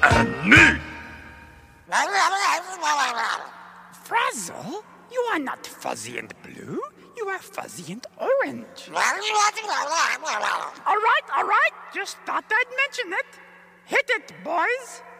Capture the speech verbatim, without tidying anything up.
And me! Frazzle, you are not fuzzy and blue. You are fuzzy and orange. All right, all right. Just thought I'd mention it. Hit it, boys.